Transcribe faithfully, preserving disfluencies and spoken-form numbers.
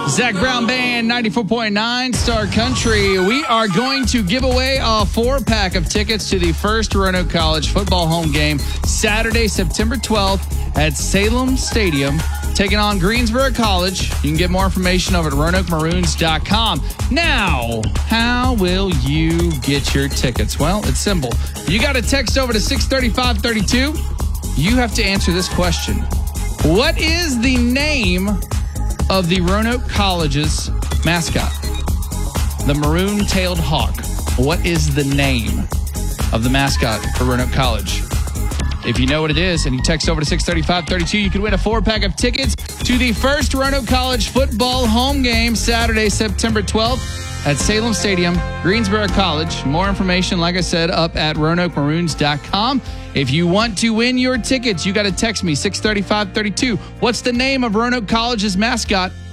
Zach Brown Band, ninety-four point nine Star Country. We are going to give away a four-pack of tickets to the first Roanoke College football home game Saturday, September twelfth at Salem Stadium, taking on Greensboro College. You can get more information over at roanoke maroons dot com. Now, how will you get your tickets? Well, it's simple. You got to text over to six thirty-five thirty-two. You have to answer this question. What is the name of the Roanoke College's mascot? The maroon-tailed hawk. What is the name of the mascot for Roanoke College? If you know what it is and you text over to six thirty-five thirty-two, you could win a four-pack of tickets to the first Roanoke College football home game Saturday, September twelfth at Salem Stadium, Greensboro College. More information, like I said, up at roanoke maroons dot com. If you want to win your tickets, you got to text me, six thirty-five thirty-two. What's the name of Roanoke College's mascot?